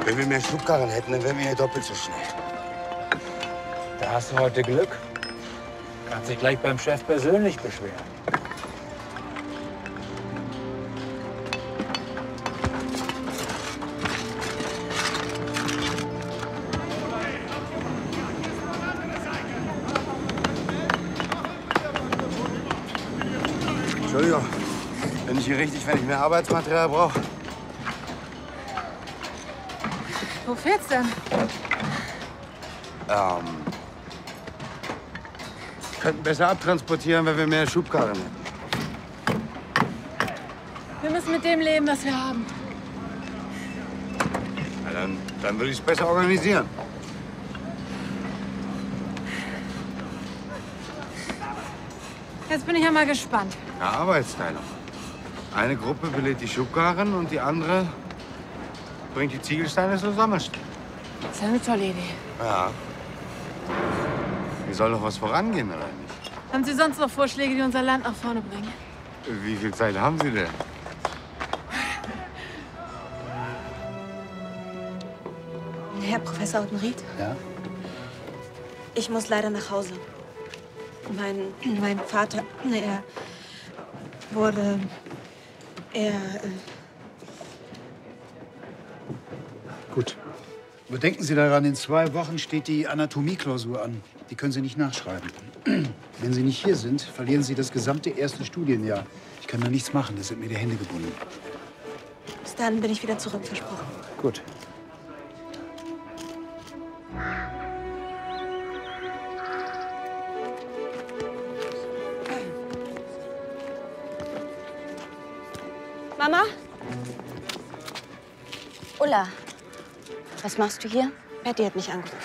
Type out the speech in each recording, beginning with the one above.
Wenn wir mehr Schubkarren hätten, dann wären wir hier doppelt so schnell. Da hast du heute Glück. Kannst dich gleich beim Chef persönlich beschweren. Entschuldigung, bin ich hier richtig, wenn ich mehr Arbeitsmaterial brauche? Wo fährt's denn? Könnten besser abtransportieren, wenn wir mehr Schubkarren hätten. Wir müssen mit dem leben, was wir haben. Na, dann würde ich es besser organisieren. Jetzt bin ich ja mal gespannt. Ja, Arbeitsteilung. Eine Gruppe belädt die Schubkarren und die andere bringt die Ziegelsteine zur Sammelstelle. Das ist ja eine tolle Idee. Ja. Hier soll doch was vorangehen, oder nicht? Haben Sie sonst noch Vorschläge, die unser Land nach vorne bringen? Wie viel Zeit haben Sie denn? Herr Professor Autenried? Ja? Ich muss leider nach Hause. Mein Vater, er Gut. Aber denken Sie daran, in 2 Wochen steht die Anatomieklausur an. Die können Sie nicht nachschreiben. Wenn Sie nicht hier sind, verlieren Sie das gesamte erste Studienjahr. Ich kann da nichts machen, da sind mir die Hände gebunden. Bis dann bin ich wieder zurück, versprochen. Gut. Mama? Ulla, was machst du hier? Betty hat mich angerufen.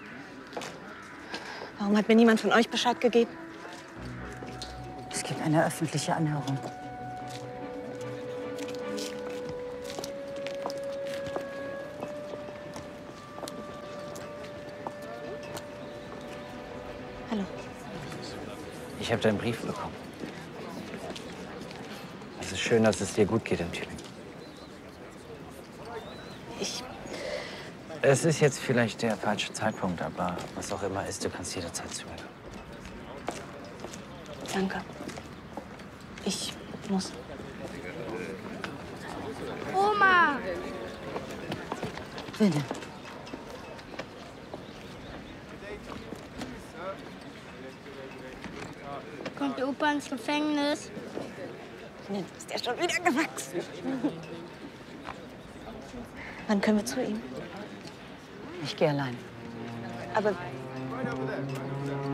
Warum hat mir niemand von euch Bescheid gegeben? Es gibt eine öffentliche Anhörung. Hallo. Ich habe deinen Brief bekommen. Es ist schön, dass es dir gut geht in Tübingen. Es ist jetzt vielleicht der falsche Zeitpunkt, aber was auch immer ist, du kannst jederzeit zu mir kommen. Danke. Ich muss. Oma! Bitte. Kommt der Opa ins Gefängnis? Ist der schon wieder gewachsen? Wann können wir zu ihm? Ich gehe allein. Aber